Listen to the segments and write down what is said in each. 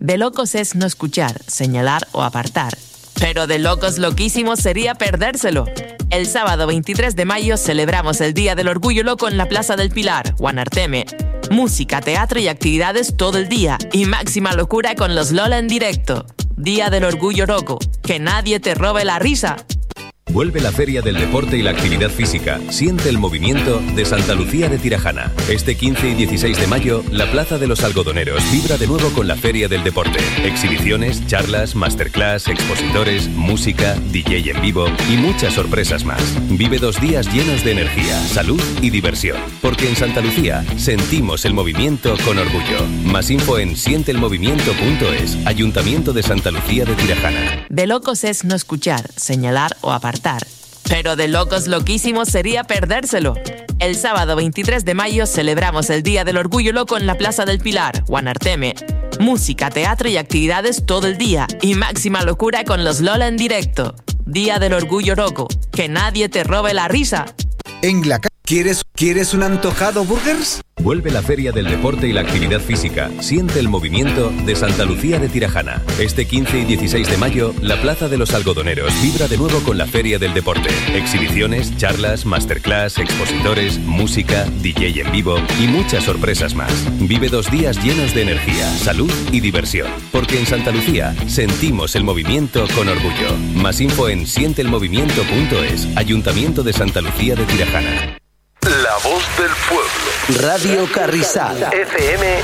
De locos es no escuchar, señalar o apartar. Pero de locos loquísimos sería perdérselo. El sábado 23 de mayo celebramos el Día del Orgullo Loco en la Plaza del Pilar, Guanarteme. Música, teatro y actividades todo el día. Y máxima locura con los Lola en directo. Día del Orgullo Loco. Que nadie te robe la risa. Vuelve la Feria del Deporte y la Actividad Física. Siente el movimiento de Santa Lucía de Tirajana. Este 15 y 16 de mayo, la Plaza de los Algodoneros vibra de nuevo con la Feria del Deporte. Exhibiciones, charlas, masterclass, expositores, música, DJ en vivo y muchas sorpresas más. Vive 2 días llenos de energía, salud y diversión. Porque en Santa Lucía sentimos el movimiento con orgullo. Más info en sienteelmovimiento.es. Ayuntamiento de Santa Lucía de Tirajana. De locos es no escuchar, señalar o apartar. Pero de locos loquísimos sería perdérselo. El sábado 23 de mayo celebramos el Día del Orgullo Loco en la Plaza del Pilar, Guanarteme. Música, teatro y actividades todo el día. Y máxima locura con los Lola en directo. Día del Orgullo Loco. Que nadie te robe la risa. En la ¿Quieres un antojado burgers? Vuelve la Feria del Deporte y la Actividad Física. Siente el movimiento de Santa Lucía de Tirajana. Este 15 y 16 de mayo, la Plaza de los Algodoneros vibra de nuevo con la Feria del Deporte. Exhibiciones, charlas, masterclass, expositores, música, DJ en vivo y muchas sorpresas más. Vive 2 días llenos de energía, salud y diversión. Porque en Santa Lucía sentimos el movimiento con orgullo. Más info en sienteelmovimiento.es. Ayuntamiento de Santa Lucía de Tirajana. La voz del pueblo. Radio Carrizal. FM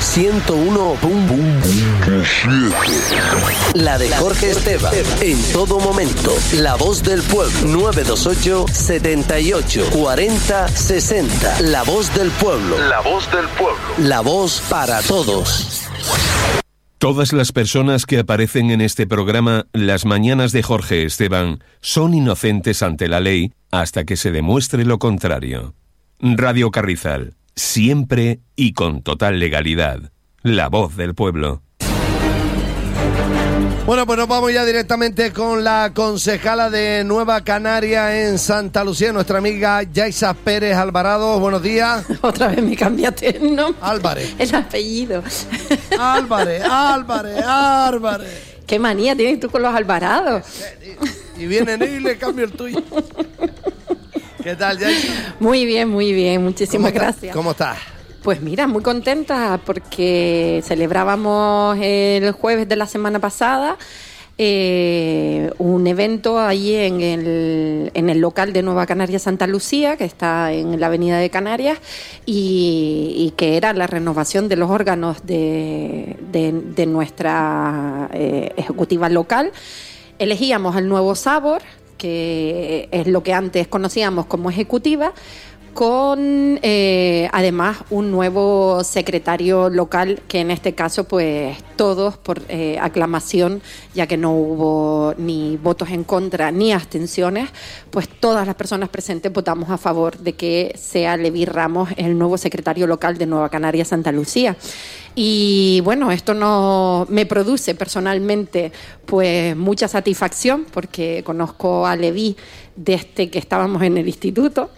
101.7. La de Jorge Esteban. En todo momento. La voz del pueblo. 928 78 40 60. La voz del pueblo. La voz del pueblo. La voz para todos. Todas las personas que aparecen en este programa, Las Mañanas de Jorge Esteban, son inocentes ante la ley hasta que se demuestre lo contrario. Radio Carrizal, siempre y con total legalidad. La voz del pueblo. Bueno, pues nos vamos ya directamente con la concejala de Nueva Canaria en Santa Lucía, nuestra amiga Yaisa Pérez Alvarado. Buenos días. Otra vez me cambiaste el nombre. Álvarez. El apellido. Álvarez. Qué manía tienes tú con los Alvarados. Y viene y le cambio el tuyo. ¿Qué tal, Yaisa? Muy bien, muchísimas gracias. ¿Cómo estás? Pues mira, muy contenta porque celebrábamos el jueves de la semana pasada un evento allí en el local de Nueva Canaria Santa Lucía, que está en la Avenida de Canarias, y que era la renovación de los órganos de nuestra ejecutiva local. Elegíamos al nuevo Sabor, que es lo que antes conocíamos como ejecutiva, con además un nuevo secretario local, que en este caso pues todos por aclamación, ya que no hubo ni votos en contra ni abstenciones, pues todas las personas presentes votamos a favor de que sea Levi Ramos el nuevo secretario local de Nueva Canaria Santa Lucía. Y bueno, esto me produce personalmente pues mucha satisfacción, porque conozco a Levi desde que estábamos en el instituto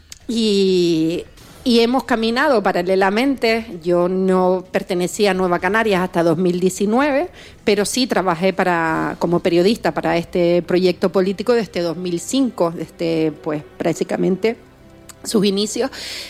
y hemos caminado paralelamente. Yo no pertenecía a Nueva Canarias hasta 2019, pero sí trabajé como periodista para este proyecto político desde 2005, desde pues prácticamente sus inicios,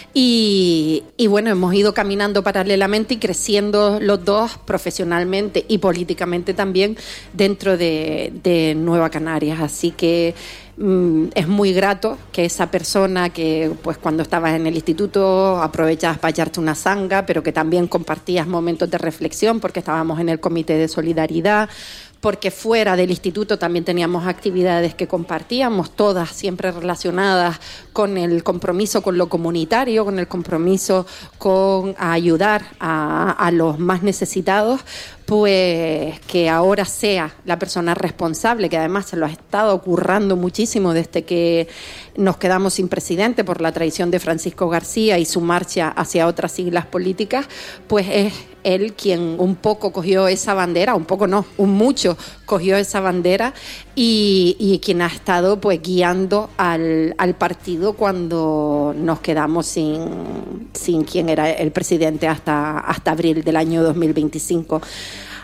y bueno, hemos ido caminando paralelamente y creciendo los dos profesionalmente y políticamente también dentro de Nueva Canarias, así que es muy grato que esa persona que pues cuando estabas en el instituto aprovechabas para echarte una zanga, pero que también compartías momentos de reflexión porque estábamos en el comité de solidaridad, porque fuera del instituto también teníamos actividades que compartíamos, todas siempre relacionadas con el compromiso con lo comunitario, con el compromiso con ayudar a los más necesitados, pues que ahora sea la persona responsable, que además se lo ha estado currando muchísimo desde que nos quedamos sin presidente por la traición de Francisco García y su marcha hacia otras siglas políticas, pues es él quien un poco cogió esa bandera, un poco no, un mucho cogió esa bandera y quien ha estado pues guiando al partido cuando nos quedamos sin quien era el presidente hasta abril del año 2025.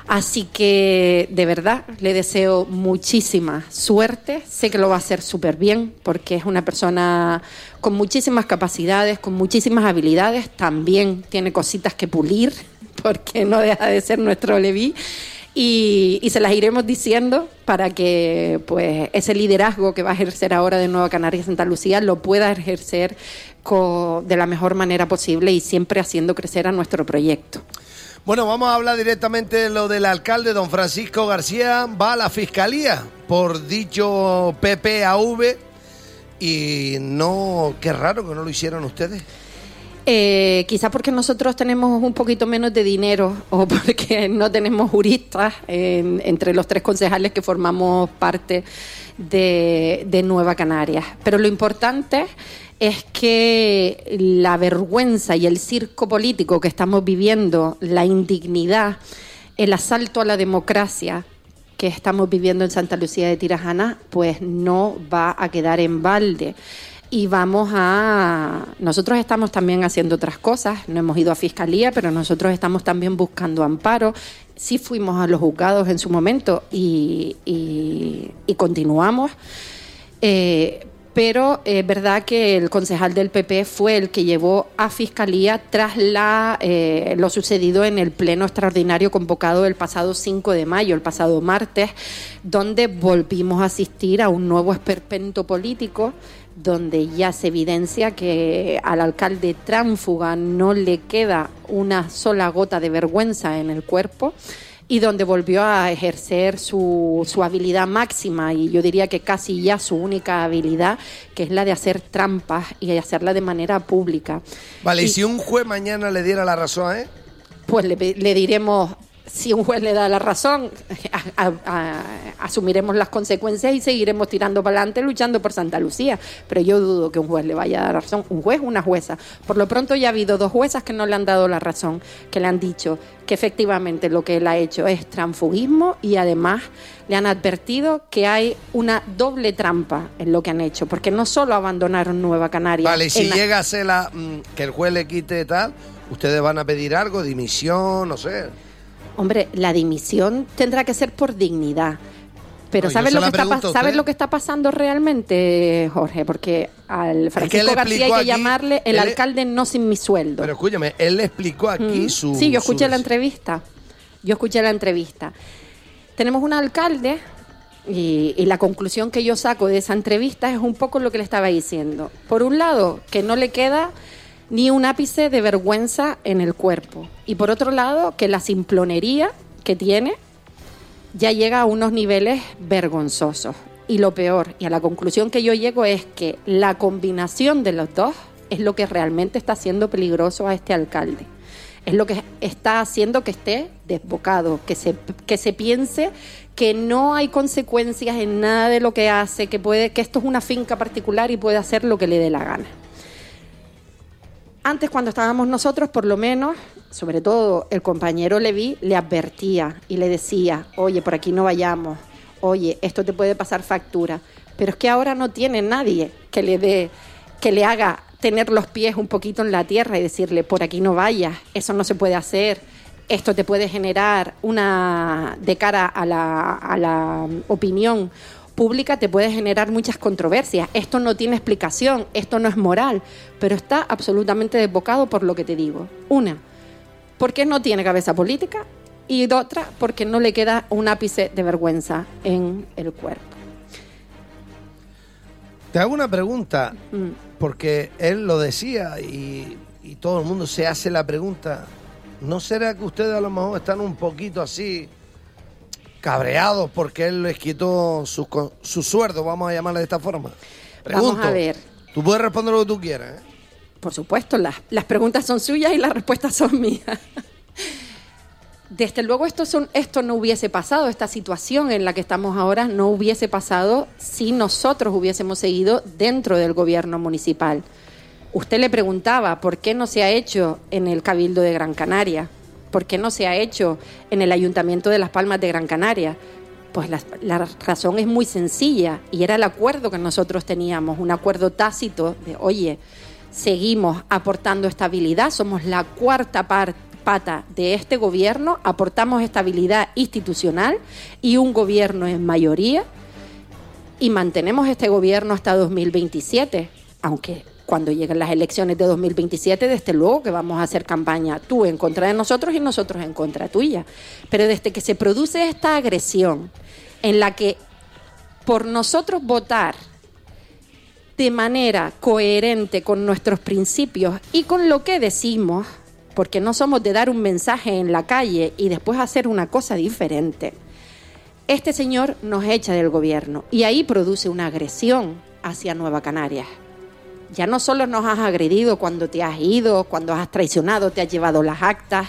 Así que, de verdad, le deseo muchísima suerte. Sé que lo va a hacer súper bien, porque es una persona con muchísimas capacidades, con muchísimas habilidades. También tiene cositas que pulir, porque no deja de ser nuestro Leví. Y se las iremos diciendo para que pues ese liderazgo que va a ejercer ahora de Nueva Canarias Santa Lucía lo pueda ejercer de la mejor manera posible y siempre haciendo crecer a nuestro proyecto. Bueno, vamos a hablar directamente de lo del alcalde, don Francisco García. Va a la fiscalía por dicho PPAV y no, qué raro que no lo hicieron ustedes. Quizás porque nosotros tenemos un poquito menos de dinero o porque no tenemos juristas entre los 3 concejales que formamos parte de Nueva Canarias. Pero lo importante es que la vergüenza y el circo político que estamos viviendo, la indignidad, el asalto a la democracia que estamos viviendo en Santa Lucía de Tirajana, pues no va a quedar en balde. Y nosotros estamos también haciendo otras cosas, no hemos ido a fiscalía, pero nosotros estamos también buscando amparo. Sí fuimos a los juzgados en su momento y continuamos. Pero es verdad que el concejal del PP fue el que llevó a fiscalía tras lo sucedido en el pleno extraordinario convocado el pasado 5 de mayo, el pasado martes, donde volvimos a asistir a un nuevo esperpento político, donde ya se evidencia que al alcalde tránsfuga no le queda una sola gota de vergüenza en el cuerpo y donde volvió a ejercer su habilidad máxima, y yo diría que casi ya su única habilidad, que es la de hacer trampas y hacerla de manera pública. Vale, y si un juez mañana le diera la razón, pues le diremos... Si un juez le da la razón, asumiremos las consecuencias y seguiremos tirando para adelante luchando por Santa Lucía. Pero yo dudo que un juez le vaya a dar la razón. Un juez, una jueza. Por lo pronto ya ha habido 2 juezas que no le han dado la razón, que le han dicho que efectivamente lo que él ha hecho es transfugismo y además le han advertido que hay una doble trampa en lo que han hecho. Porque no solo abandonaron Nueva Canarias. Vale, y si llega a ser que el juez le quite tal, ¿ustedes van a pedir algo? ¿Dimisión? No sé. Hombre, la dimisión tendrá que ser por dignidad. Pero no, ¿sabes lo que está pasando realmente, Jorge? Porque al Francisco García hay que llamarle el alcalde no sin mi sueldo. Pero escúchame, él le explicó aquí su... Sí, yo escuché la entrevista. Tenemos un alcalde y la conclusión que yo saco de esa entrevista es un poco lo que le estaba diciendo. Por un lado, que no le queda ni un ápice de vergüenza en el cuerpo. Y por otro lado, que la simplonería que tiene ya llega a unos niveles vergonzosos. Y lo peor, y a la conclusión que yo llego, es que la combinación de los dos es lo que realmente está haciendo peligroso a este alcalde. Es lo que está haciendo que esté desbocado, que se piense que no hay consecuencias en nada de lo que hace, que esto es una finca particular y puede hacer lo que le dé la gana. Antes, cuando estábamos nosotros, por lo menos, sobre todo el compañero Leví, le advertía y le decía, oye, por aquí no vayamos, oye, esto te puede pasar factura. Pero es que ahora no tiene nadie que le haga tener los pies un poquito en la tierra y decirle, por aquí no vayas, eso no se puede hacer, esto te puede generar de cara a la opinión pública, te puede generar muchas controversias. Esto no tiene explicación, esto no es moral, pero está absolutamente desbocado por lo que te digo. Una, porque no tiene cabeza política, y otra, porque no le queda un ápice de vergüenza en el cuerpo. Te hago una pregunta, porque él lo decía y todo el mundo se hace la pregunta, ¿no será que ustedes a lo mejor están un poquito así cabreados porque él les quitó su sueldo, vamos a llamarle de esta forma? Pregunto, vamos a ver. Tú puedes responder lo que tú quieras, ¿eh? Por supuesto, las preguntas son suyas y las respuestas son mías. Desde luego esto no hubiese pasado, esta situación en la que estamos ahora no hubiese pasado si nosotros hubiésemos seguido dentro del gobierno municipal. Usted le preguntaba por qué no se ha hecho en el Cabildo de Gran Canaria, por qué no se ha hecho en el Ayuntamiento de Las Palmas de Gran Canaria. Pues la razón es muy sencilla y era el acuerdo que nosotros teníamos, un acuerdo tácito de, oye, seguimos aportando estabilidad, somos la cuarta patas de este gobierno, aportamos estabilidad institucional y un gobierno en mayoría, y mantenemos este gobierno hasta 2027, aunque cuando lleguen las elecciones de 2027, desde luego que vamos a hacer campaña, tú en contra de nosotros y nosotros en contra tuya. Pero desde que se produce esta agresión en la que por nosotros votar de manera coherente con nuestros principios y con lo que decimos, porque no somos de dar un mensaje en la calle y después hacer una cosa diferente, este señor nos echa del gobierno y ahí produce una agresión hacia Nueva Canarias. Ya no solo nos has agredido cuando te has ido, cuando has traicionado, te has llevado las actas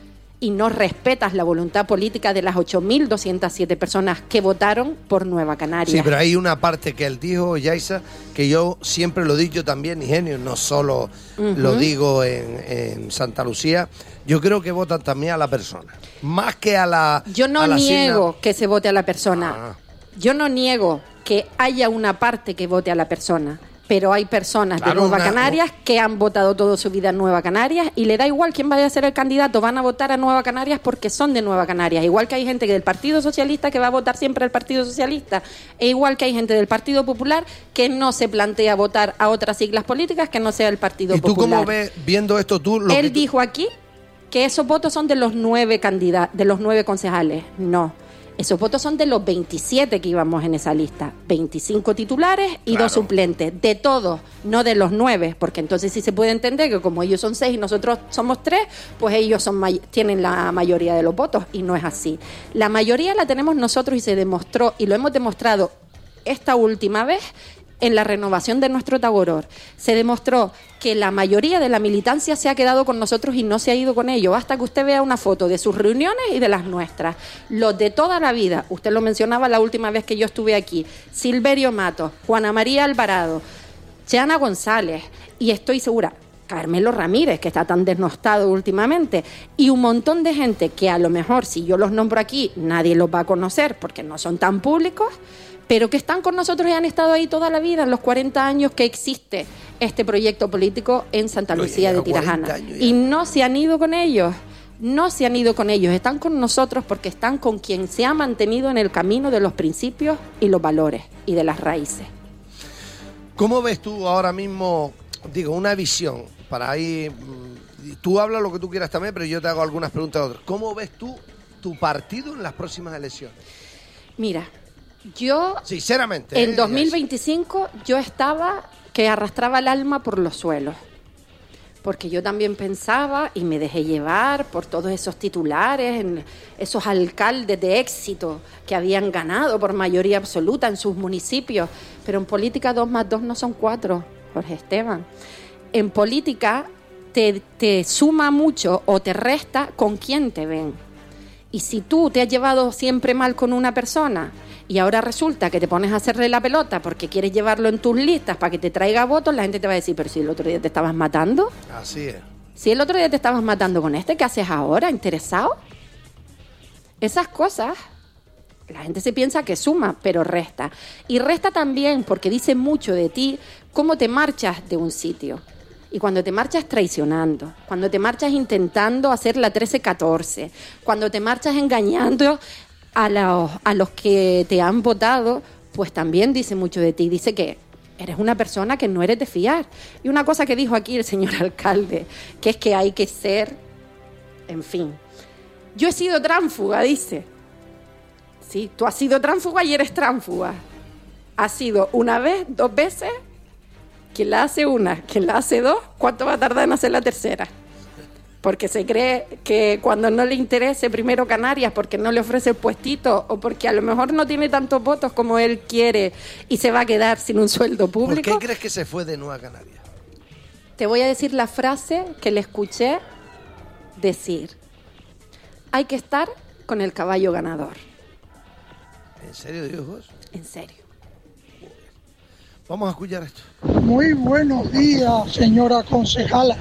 y no respetas la voluntad política de las 8.207 personas que votaron por Nueva Canarias. Sí, pero hay una parte que él dijo, Yaiza, que yo siempre lo he dicho también, Ingenio, no solo lo digo en Santa Lucía, yo creo que votan también a la persona, más que a la... Yo no niego que se vote a la persona, yo no niego que haya una parte que vote a la persona, pero hay personas de Nueva Canarias que han votado toda su vida en Nueva Canarias y le da igual quién vaya a ser el candidato, van a votar a Nueva Canarias porque son de Nueva Canarias, igual que hay gente del Partido Socialista que va a votar siempre al Partido Socialista, e igual que hay gente del Partido Popular que no se plantea votar a otras siglas políticas que no sea el Partido Popular. ¿Y tú cómo ves, viendo esto tú? Él dijo aquí que esos votos son de los 9 candidatos, de los 9 concejales. No. Esos votos son de los 27 que íbamos en esa lista. 25 titulares y 2 suplentes. De todos, no de los 9. Porque entonces sí se puede entender que como ellos son 6 y nosotros somos 3, pues ellos tienen la mayoría de los votos. Y no es así. La mayoría la tenemos nosotros y se demostró, y lo hemos demostrado esta última vez, en la renovación de nuestro Tagoror. Se demostró que la mayoría de la militancia se ha quedado con nosotros y no se ha ido con ellos. Basta que usted vea una foto de sus reuniones y de las nuestras. Los de toda la vida, usted lo mencionaba la última vez que yo estuve aquí, Silverio Matos, Juana María Alvarado, Chana González, y estoy segura, Carmelo Ramírez, que está tan desnostado últimamente, y un montón de gente que a lo mejor, si yo los nombro aquí, nadie los va a conocer porque no son tan públicos, pero que están con nosotros y han estado ahí toda la vida, en los 40 años que existe este proyecto político en Santa Lucía de Tirajana. Y no se han ido con ellos, no se han ido con ellos, están con nosotros porque están con quien se ha mantenido en el camino de los principios y los valores y de las raíces. ¿Cómo ves tú ahora mismo, digo, una visión para ahí? Tú hablas lo que tú quieras también, pero yo te hago algunas preguntas a otras. ¿Cómo ves tú tu partido en las próximas elecciones? Mira, yo, sinceramente, en 2025 yo estaba que arrastraba el alma por los suelos, porque yo también pensaba y me dejé llevar por todos esos titulares, esos alcaldes de éxito que habían ganado por mayoría absoluta en sus municipios, pero en política 2 más 2 no son 4, Jorge Esteban. En política te suma mucho o te resta con quién te ven. Y si tú te has llevado siempre mal con una persona y ahora resulta que te pones a hacerle la pelota porque quieres llevarlo en tus listas para que te traiga votos, la gente te va a decir, pero si el otro día te estabas matando. Así es. Si el otro día te estabas matando con este, ¿qué haces ahora? ¿Interesado? Esas cosas, la gente se piensa que suma, pero resta. Y resta también porque dice mucho de ti cómo te marchas de un sitio. Y cuando te marchas traicionando, cuando te marchas intentando hacer la 13-14, cuando te marchas engañando a los que te han votado, pues también dice mucho de ti. Dice que eres una persona que no eres de fiar. Y una cosa que dijo aquí el señor alcalde, que es que hay que ser, en fin. Yo he sido tránfuga, dice. Sí, tú has sido tránfuga y eres tránfuga. Has sido una vez, 2 veces. Quien la hace una, quien la hace 2, ¿cuánto va a tardar en hacer la tercera? Porque se cree que cuando no le interese primero Canarias, porque no le ofrece el puestito o porque a lo mejor no tiene tantos votos como él quiere y se va a quedar sin un sueldo público. ¿Por qué crees que se fue de Nueva Canarias? Te voy a decir la frase que le escuché decir. Hay que estar con el caballo ganador. ¿En serio, Dios? En serio. Vamos a escuchar esto. Muy buenos días, señora concejala.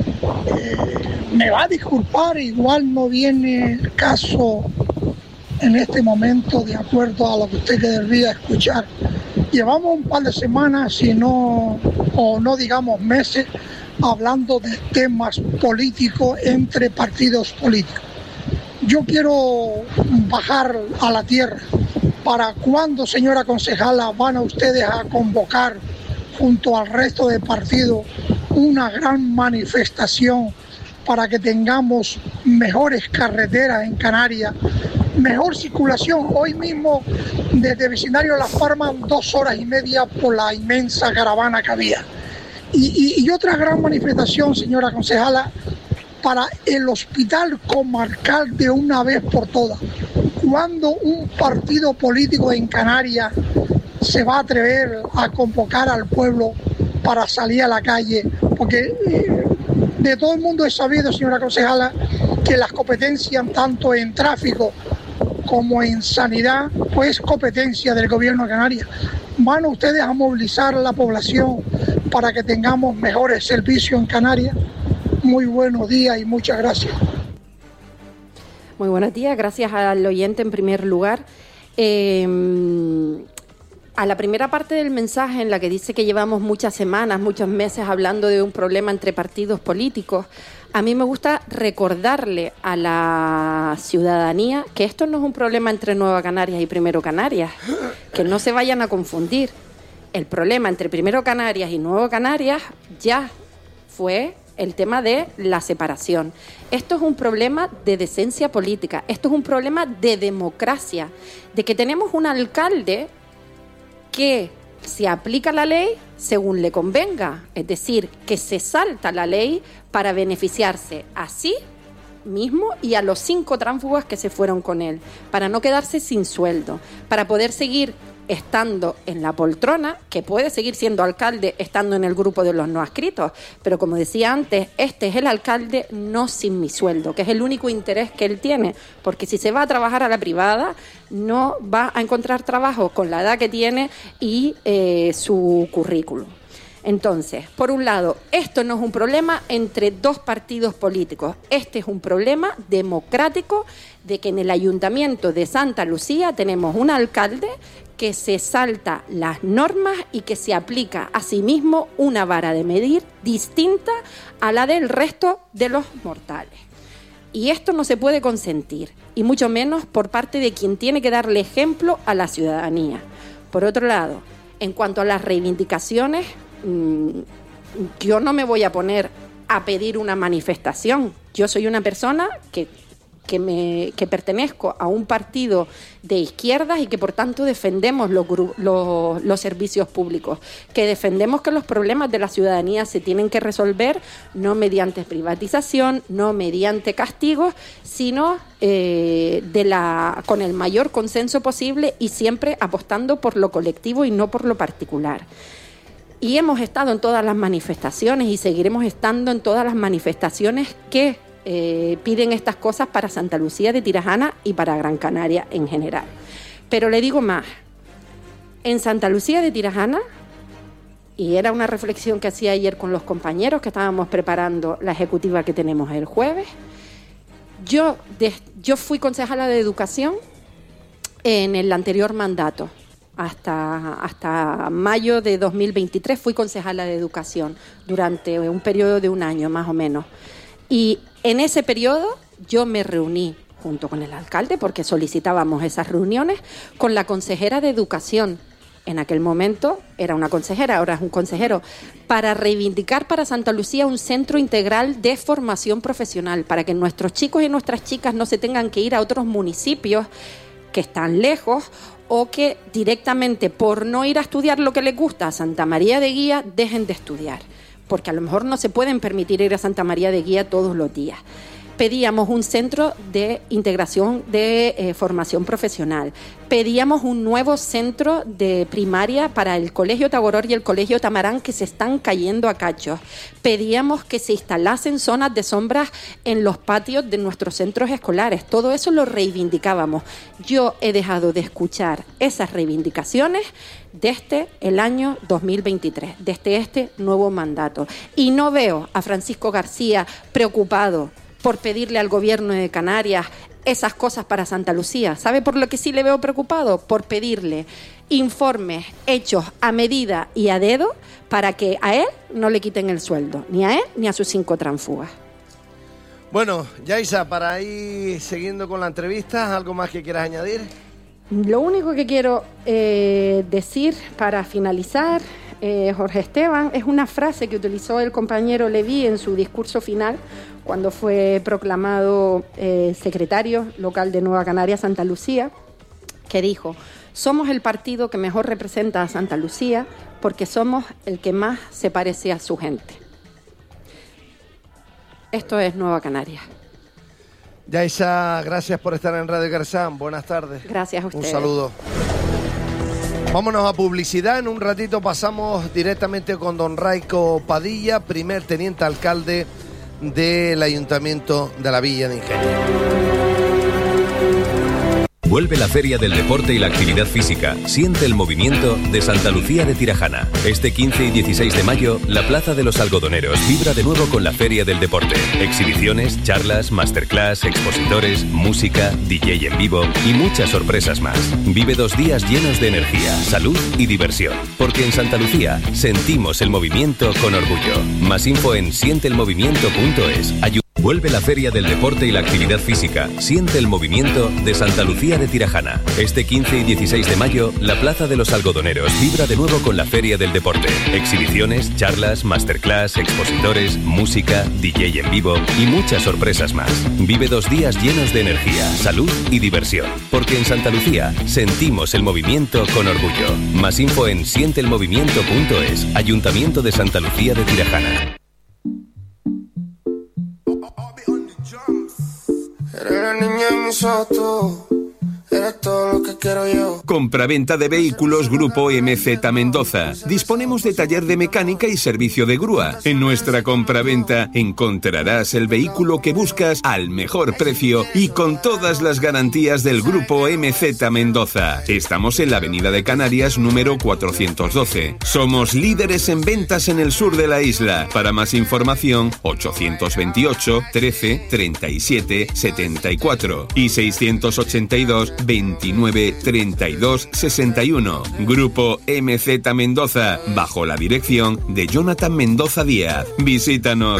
Me va a disculpar, igual no viene el caso en este momento de acuerdo a lo que usted querría escuchar. Llevamos un par de semanas, si no, o no digamos meses, hablando de temas políticos entre partidos políticos. Yo quiero bajar a la tierra. ¿Para cuándo, señora concejala, van a ustedes a convocar junto al resto de partidos una gran manifestación para que tengamos mejores carreteras en Canarias, mejor circulación? Hoy mismo desde vecindario Las Palmas 2 horas y media por la inmensa caravana que había. Y otra gran manifestación, señora concejala, para el hospital comarcal de una vez por todas. ¿Cuándo un partido político en Canarias se va a atrever a convocar al pueblo para salir a la calle? Porque de todo el mundo es sabido, señora concejala, que las competencias tanto en tráfico como en sanidad, pues competencia del gobierno de Canarias. ¿Van ustedes a movilizar a la población para que tengamos mejores servicios en Canarias? Muy buenos días y muchas gracias. Muy buenos días, gracias al oyente en primer lugar. A la primera parte del mensaje, en la que dice que llevamos muchas semanas, muchos meses hablando de un problema entre partidos políticos, a mí me gusta recordarle a la ciudadanía que esto no es un problema entre Nueva Canarias y Primero Canarias, que no se vayan a confundir. El problema entre Primero Canarias y Nuevo Canarias ya fue el tema de la separación. Esto es un problema de decencia política, esto es un problema de democracia, de que tenemos un alcalde que se aplica la ley según le convenga, es decir, que se salta la ley para beneficiarse a sí mismo y a los 5 tránsfugas que se fueron con él, para no quedarse sin sueldo, para poder seguir estando en la poltrona, que puede seguir siendo alcalde estando en el grupo de los no adscritos, pero como decía antes, este es el alcalde no sin mi sueldo, que es el único interés que él tiene, porque si se va a trabajar a la privada no va a encontrar trabajo con la edad que tiene y su currículum. Entonces, por un lado, esto no es un problema entre 2 partidos políticos, este es un problema democrático de que en el Ayuntamiento de Santa Lucía tenemos un alcalde que se salta las normas y que se aplica a sí mismo una vara de medir distinta a la del resto de los mortales. Y esto no se puede consentir, y mucho menos por parte de quien tiene que darle ejemplo a la ciudadanía. Por otro lado, en cuanto a las reivindicaciones, yo no me voy a poner a pedir una manifestación. Yo soy una persona que pertenezco a un partido de izquierdas y que por tanto defendemos los servicios públicos, que defendemos que los problemas de la ciudadanía se tienen que resolver no mediante privatización, no mediante castigos, sino con el mayor consenso posible y siempre apostando por lo colectivo y no por lo particular. Y hemos estado en todas las manifestaciones y seguiremos estando en todas las manifestaciones que piden estas cosas para Santa Lucía de Tirajana y para Gran Canaria en general. Pero le digo más, en Santa Lucía de Tirajana, y era una reflexión que hacía ayer con los compañeros que estábamos preparando la ejecutiva que tenemos el jueves, yo fui concejala de educación en el anterior mandato. Hasta mayo de 2023 fui concejala de educación durante un periodo de 1 año más o menos. Y en ese periodo yo me reuní junto con el alcalde, porque solicitábamos esas reuniones, con la consejera de educación. En aquel momento era una consejera, ahora es un consejero, para reivindicar para Santa Lucía un centro integral de formación profesional, para que nuestros chicos y nuestras chicas no se tengan que ir a otros municipios que están lejos o que directamente por no ir a estudiar lo que les gusta a Santa María de Guía dejen de estudiar, porque a lo mejor no se pueden permitir ir a Santa María de Guía todos los días. Pedíamos un centro de integración de formación profesional. Pedíamos un nuevo centro de primaria para el Colegio Tagoror y el Colegio Tamarán, que se están cayendo a cachos. Pedíamos que se instalasen zonas de sombras en los patios de nuestros centros escolares. Todo eso lo reivindicábamos. Yo he dejado de escuchar esas reivindicaciones desde el año 2023, desde este nuevo mandato. Y no veo a Francisco García preocupado por pedirle al gobierno de Canarias esas cosas para Santa Lucía. ¿Sabe por lo que sí le veo preocupado? Por pedirle informes hechos a medida y a dedo para que a él no le quiten el sueldo, ni a él ni a sus 5 tránsfugas. Bueno, Yaisa, para ir siguiendo con la entrevista, ¿algo más que quieras añadir? Lo único que quiero decir para finalizar, Jorge Esteban, es una frase que utilizó el compañero Leví en su discurso final cuando fue proclamado secretario local de Nueva Canaria, Santa Lucía, que dijo: somos el partido que mejor representa a Santa Lucía porque somos el que más se parece a su gente. Esto es Nueva Canarias. Yaisa, gracias por estar en Radio Garzán. Buenas tardes. Gracias a ustedes. Un saludo. Vámonos a publicidad. En un ratito pasamos directamente con don Raico Padilla, primer teniente alcalde del Ayuntamiento de la Villa de Ingenio. Vuelve la Feria del Deporte y la Actividad Física. Siente el movimiento de Santa Lucía de Tirajana. Este 15 y 16 de mayo, la Plaza de los Algodoneros vibra de nuevo con la Feria del Deporte. Exhibiciones, charlas, masterclass, expositores, música, DJ en vivo y muchas sorpresas más. Vive 2 días llenos de energía, salud y diversión. Porque en Santa Lucía sentimos el movimiento con orgullo. Más info en sienteelmovimiento.es. Vuelve la Feria del Deporte y la Actividad Física. Siente el movimiento de Santa Lucía de Tirajana. Este 15 y 16 de mayo, la Plaza de los Algodoneros vibra de nuevo con la Feria del Deporte. Exhibiciones, charlas, masterclass, expositores, música, DJ en vivo y muchas sorpresas más. Vive 2 días llenos de energía, salud y diversión. Porque en Santa Lucía sentimos el movimiento con orgullo. Más info en sienteelmovimiento.es. Ayuntamiento de Santa Lucía de Tirajana. Eres la niña en mis ojos, eres todo lo que quiero yo. Compraventa de vehículos Grupo MZ Mendoza. Disponemos de taller de mecánica y servicio de grúa. En nuestra compraventa encontrarás el vehículo que buscas al mejor precio y con todas las garantías del Grupo MZ Mendoza. Estamos en la Avenida de Canarias número 412. Somos líderes en ventas en el sur de la isla. Para más información, 828 13 37 74 y 682 29 32 61. Grupo MZ Mendoza, bajo la dirección de Jonathan Mendoza Díaz. Visítanos.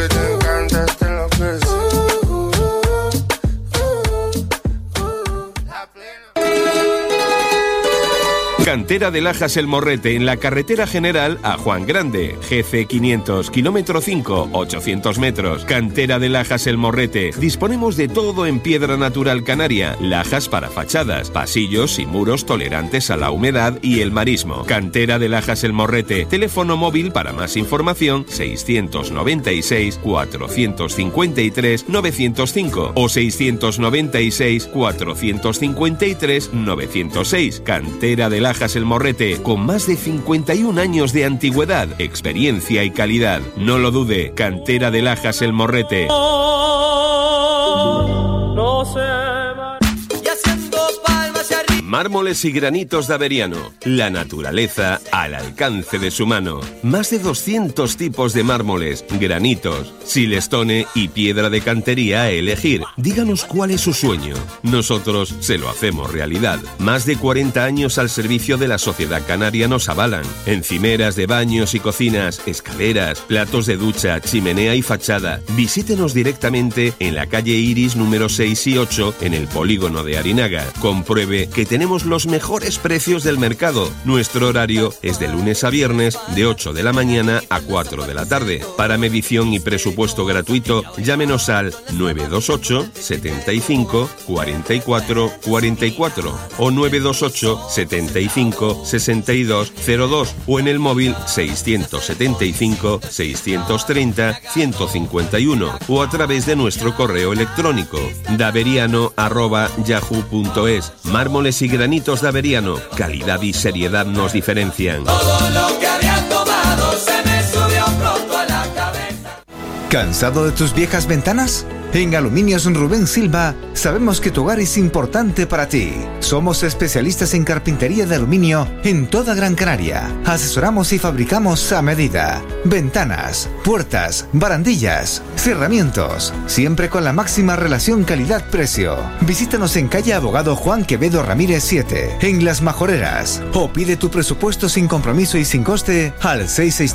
Cantera de Lajas El Morrete, en la carretera general a Juan Grande, GC 500, kilómetro 5, 800 metros. Cantera de Lajas El Morrete. Disponemos de todo en piedra natural canaria, lajas para fachadas, pasillos y muros tolerantes a la humedad y el marismo. Cantera de Lajas El Morrete. Teléfono móvil para más información 696 453 905 o 696 453 906. Cantera de Lajas El Morrete, con más de 51 años de antigüedad, experiencia y calidad. No lo dude, Cantera de Lajas El Morrete. No se va. Y haciendo palmas y arriba. Mármoles y granitos de Averiano. La naturaleza al alcance de su mano. Más de 200 tipos de mármoles, granitos, silestone y piedra de cantería a elegir. Díganos cuál es su sueño. Nosotros se lo hacemos realidad. Más de 40 años al servicio de la sociedad canaria nos avalan. Encimeras de baños y cocinas, escaleras, platos de ducha, chimenea y fachada. Visítenos directamente en la calle Iris número 6 y 8 en el polígono de Arinaga. Compruebe que tenemos los mejores precios del mercado. Nuestro horario es de lunes a viernes de 8 de la mañana a 4 de la tarde. Para medición y presupuesto gratuito, llámenos al 928 75 44 44 o 928 75 62 02 o en el móvil 675 630 151 o a través de nuestro correo electrónico daveriano@yahoo.es. Mármoles y granitos de Averiano, calidad y seriedad nos diferencian. Todo lo que había tomado se me subió pronto a la cabeza. ¿Cansado de tus viejas ventanas? En Aluminios Rubén Silva sabemos que tu hogar es importante para ti. Somos especialistas en carpintería de aluminio en toda Gran Canaria. Asesoramos y fabricamos a medida. Ventanas, puertas, barandillas, cerramientos. Siempre con la máxima relación calidad-precio. Visítanos en calle Abogado Juan Quevedo Ramírez 7, en Las Majoreras. O pide tu presupuesto sin compromiso y sin coste al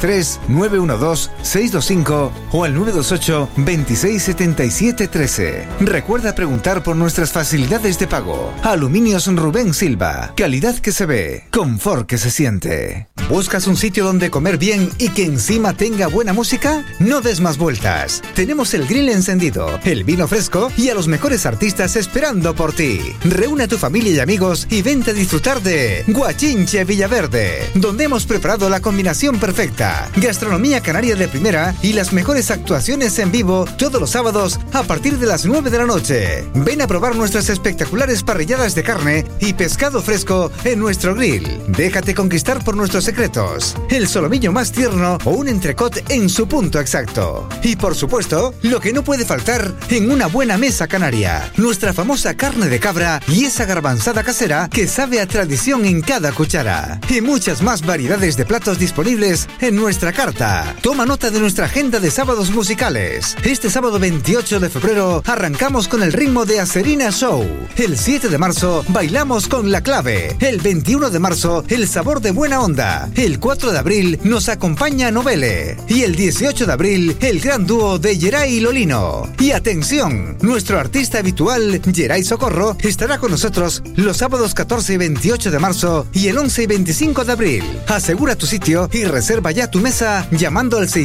663-912-625 o al 928 2677 13. Recuerda preguntar por nuestras facilidades de pago. Aluminios Rubén Silva. Calidad que se ve, confort que se siente. ¿Buscas un sitio donde comer bien y que encima tenga buena música? No des más vueltas. Tenemos el grill encendido, el vino fresco y a los mejores artistas esperando por ti. Reúne a tu familia y amigos y vente a disfrutar de Guachinche Villaverde, donde hemos preparado la combinación perfecta. Gastronomía canaria de primera y las mejores actuaciones en vivo todos los sábados a partir de las 9 de la noche. Ven a probar nuestras espectaculares parrilladas de carne y pescado fresco en nuestro grill. Déjate conquistar por nuestros secretos. El solomillo más tierno o un entrecot en su punto exacto. Y por supuesto, lo que no puede faltar en una buena mesa canaria. Nuestra famosa carne de cabra y esa garbanzada casera que sabe a tradición en cada cuchara. Y muchas más variedades de platos disponibles en nuestra carta. Toma nota de nuestra agenda de sábados musicales. Este sábado 28 de febrero arrancamos con el ritmo de Acerina Show. El 7 de marzo bailamos con La Clave. El 21 de marzo el sabor de Buena Onda. El 4 de abril nos acompaña Novele. Y el 18 de abril el gran dúo de Geray y Lolino. Y atención, nuestro artista habitual Geray Socorro estará con nosotros los sábados 14 y 28 de marzo y el 11 y 25 de abril. Asegura tu sitio y reserva ya tu mesa llamando al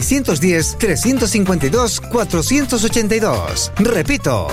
610-352-482. Repito,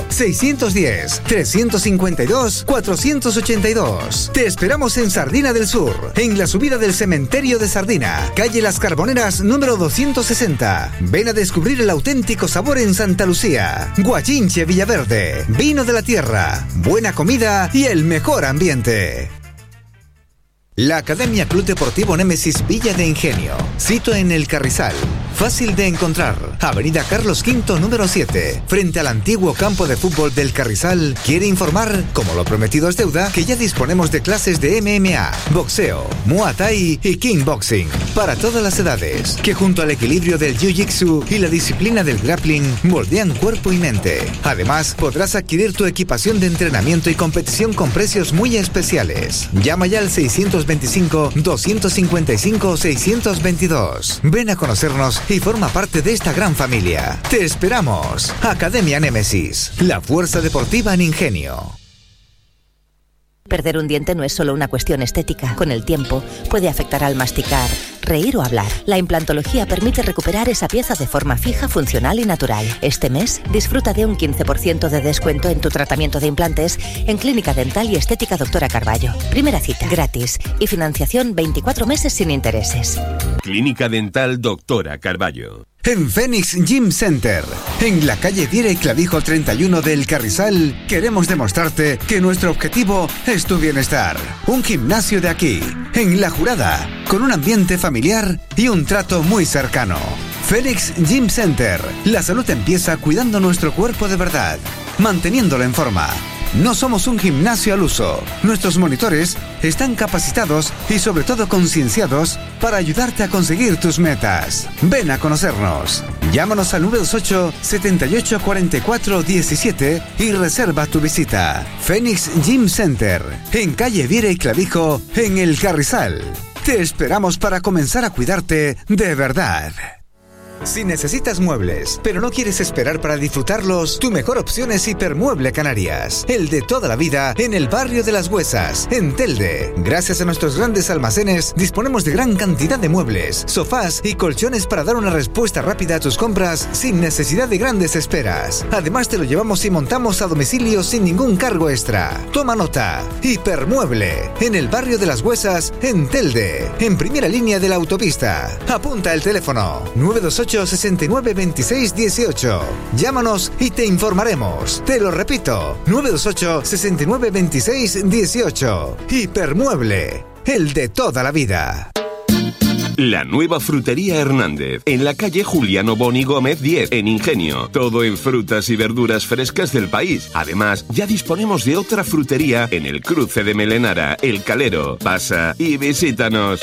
610-352-482. Te esperamos en Sardina del Sur, en la subida del cementerio de Sardina, calle Las Carboneras número 260. Ven a descubrir el auténtico sabor en Santa Lucía. Guachinche Villaverde, vino de la tierra, buena comida y el mejor ambiente. La Academia Club Deportivo Némesis Villa de Ingenio, sito en El Carrizal, fácil de encontrar, Avenida Carlos V número 7, frente al antiguo campo de fútbol del Carrizal, quiere informar, como lo prometido es deuda, que ya disponemos de clases de MMA, boxeo, Muay Thai y Kickboxing, para todas las edades, que junto al equilibrio del Jiu-Jitsu y la disciplina del grappling, moldean cuerpo y mente. Además, podrás adquirir tu equipación de entrenamiento y competición con precios muy especiales. Llama ya al 625-255-622. Ven a conocernos y forma parte de esta gran familia. Te esperamos. Academia Némesis, la fuerza deportiva en Ingenio. Perder un diente no es solo una cuestión estética. Con el tiempo puede afectar al masticar, reír o hablar. La implantología permite recuperar esa pieza de forma fija, funcional y natural. Este mes disfruta de un 15% de descuento en tu tratamiento de implantes en Clínica Dental y Estética Doctora Carballo. Primera cita gratis y financiación 24 meses sin intereses. Clínica Dental Doctora Carballo. En Phoenix Gym Center, en la calle Viera y Clavijo 31 del Carrizal, queremos demostrarte que nuestro objetivo es tu bienestar. Un gimnasio de aquí, en La Jurada, con un ambiente familiar y un trato muy cercano. Phoenix Gym Center, la salud empieza cuidando nuestro cuerpo de verdad, manteniéndolo en forma. No somos un gimnasio al uso. Nuestros monitores están capacitados y sobre todo concienciados para ayudarte a conseguir tus metas. Ven a conocernos. Llámanos al 928 78 44 17 y reserva tu visita. Phoenix Gym Center, en calle Viera y Clavijo, en El Carrizal. Te esperamos para comenzar a cuidarte de verdad. Si necesitas muebles, pero no quieres esperar para disfrutarlos, tu mejor opción es Hipermueble Canarias, el de toda la vida en el barrio de Las Huesas, en Telde. Gracias a nuestros grandes almacenes, disponemos de gran cantidad de muebles, sofás y colchones para dar una respuesta rápida a tus compras sin necesidad de grandes esperas. Además te lo llevamos y montamos a domicilio sin ningún cargo extra. Toma nota, Hipermueble, en el barrio de Las Huesas, en Telde, en primera línea de la autopista. Apunta el teléfono 928 69 26 18. Llámanos y te informaremos. Te lo repito, 928 69 26 18. Hipermueble, el de toda la vida. La nueva frutería Hernández, en la calle Juliano Boni Gómez 10, en Ingenio. Todo en frutas y verduras frescas del país. Además, ya disponemos de otra frutería en el cruce de Melenara, El Calero. Pasa y visítanos.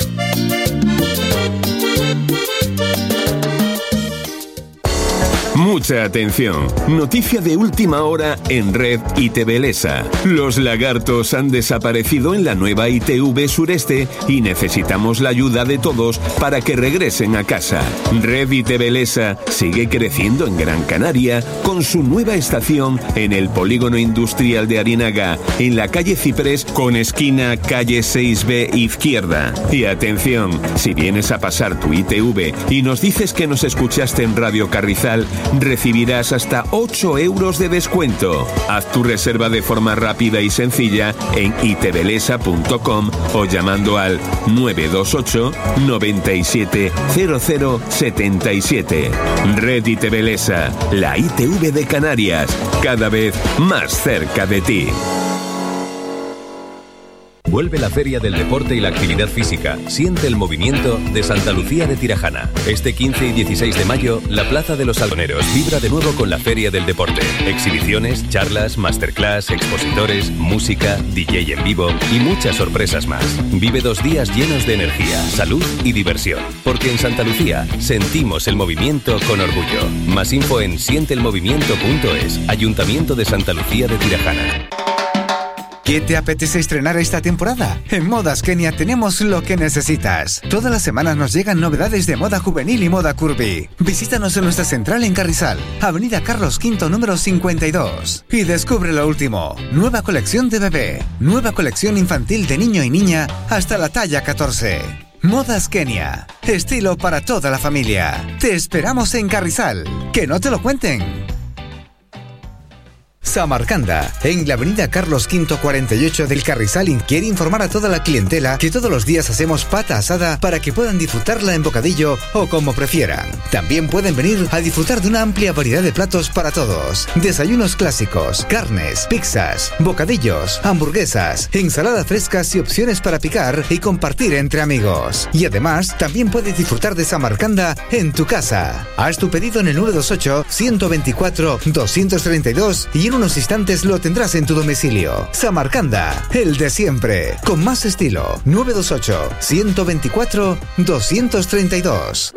Mucha atención. Noticia de última hora en Red ITV Lesa. Los lagartos han desaparecido en la nueva ITV Sureste y necesitamos la ayuda de todos para que regresen a casa. Red ITV Lesa sigue creciendo en Gran Canaria con su nueva estación en el polígono industrial de Arinaga, en la calle Ciprés con esquina calle 6B izquierda. Y atención, si vienes a pasar tu ITV y nos dices que nos escuchaste en Radio Carrizal, recibirás hasta 8 euros de descuento. Haz tu reserva de forma rápida y sencilla en itvlesa.com o llamando al 928 97 00 77. Red ITV Lesa, la ITV de Canarias, cada vez más cerca de ti. Vuelve la Feria del Deporte y la Actividad Física. Siente el movimiento de Santa Lucía de Tirajana. Este 15 y 16 de mayo, la Plaza de los Algodoneros vibra de nuevo con la Feria del Deporte. Exhibiciones, charlas, masterclass, expositores, música, DJ en vivo y muchas sorpresas más. Vive 2 días llenos de energía, salud y diversión. Porque en Santa Lucía sentimos el movimiento con orgullo. Más info en sienteelmovimiento.es. Ayuntamiento de Santa Lucía de Tirajana. ¿Qué te apetece estrenar esta temporada? En Modas Kenia tenemos lo que necesitas. Todas las semanas nos llegan novedades de moda juvenil y moda curvy. Visítanos en nuestra central en Carrizal, Avenida Carlos V, número 52. Y descubre lo último. Nueva colección de bebé. Nueva colección infantil de niño y niña hasta la talla 14. Modas Kenia. Estilo para toda la familia. Te esperamos en Carrizal. Que no te lo cuenten. Samarcanda, en la avenida Carlos V 48 del Carrizal, quiere informar a toda la clientela que todos los días hacemos pata asada para que puedan disfrutarla en bocadillo o como prefieran. También pueden venir a disfrutar de una amplia variedad de platos para todos. Desayunos clásicos, carnes, pizzas, bocadillos, hamburguesas, ensaladas frescas y opciones para picar y compartir entre amigos. Y además, también puedes disfrutar de Samarcanda en tu casa. Haz tu pedido en el 928 124 232 y en unos instantes lo tendrás en tu domicilio. Samarcanda, el de siempre, con más estilo. 928 124 232.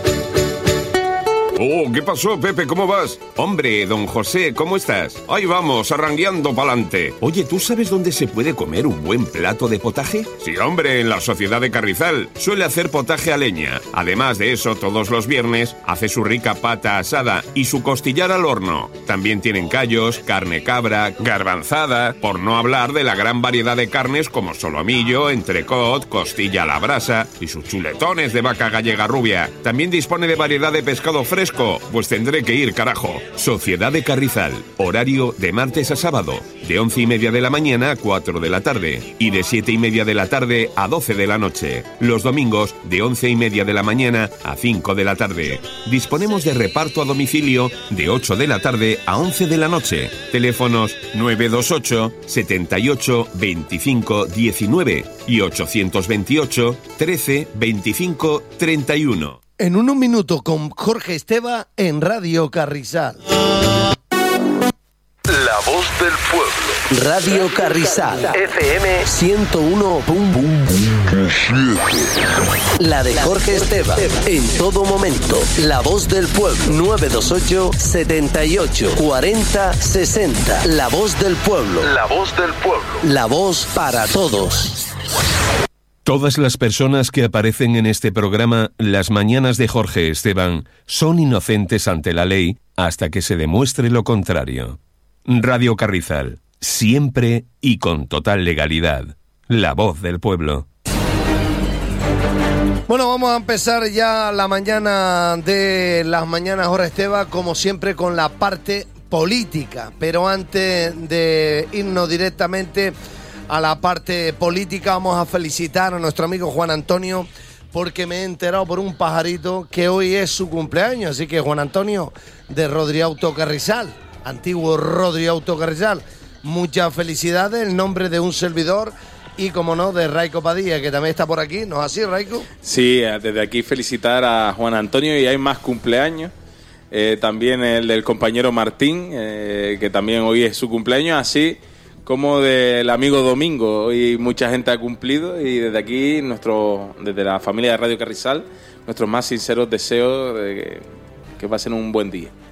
Oh, ¿qué pasó, Pepe? ¿Cómo vas? Hombre, don José, ¿cómo estás? Ahí vamos, arrangueando pa'lante. Oye, ¿tú sabes dónde se puede comer un buen plato de potaje? Sí, hombre, en la Sociedad de Carrizal. Suele hacer potaje a leña. Además de eso, todos los viernes hace su rica pata asada y su costillar al horno. También tienen callos, carne cabra, garbanzada, por no hablar de la gran variedad de carnes como solomillo, entrecot, costilla a la brasa y sus chuletones de vaca gallega rubia. También dispone de variedad de pescado fresco. Pues tendré que ir, carajo. Sociedad de Carrizal. Horario de martes a sábado, de 11:30 de la mañana a 4 de la tarde y de 7:30 de la tarde a 12 de la noche. Los domingos, de 11:30 de la mañana a 5 de la tarde. Disponemos de reparto a domicilio de 8 de la tarde a 11 de la noche. Teléfonos 928 78 25 19 y 828 13 25 31. En un minuto con Jorge Esteva en Radio Carrizal. La voz del pueblo. Radio Carrizal. FM 101.7. La de Jorge Esteva. En todo momento. La voz del pueblo. 928 78 40 60. La voz del pueblo. La voz del pueblo. La voz para todos. Todas las personas que aparecen en este programa, Las Mañanas de Jorge Esteban, son inocentes ante la ley hasta que se demuestre lo contrario. Radio Carrizal, siempre y con total legalidad. La voz del pueblo. Bueno, vamos a empezar ya la mañana de Las Mañanas Jorge Esteban, como siempre con la parte política. Pero antes de irnos directamente a la parte política, vamos a felicitar a nuestro amigo Juan Antonio, porque me he enterado por un pajarito que hoy es su cumpleaños. Así que Juan Antonio, de Rodri Auto Carrizal, antiguo Rodri Auto Carrizal, muchas felicidades en nombre de un servidor y, como no, de Raico Padilla, que también está por aquí. ¿No es así, Raico? Sí, desde aquí felicitar a Juan Antonio, y hay más cumpleaños. También el del compañero Martín, que también hoy es su cumpleaños, así como del amigo Domingo. Hoy mucha gente ha cumplido, y desde aquí, desde la familia de Radio Carrizal, nuestros más sinceros deseos de que pasen un buen día.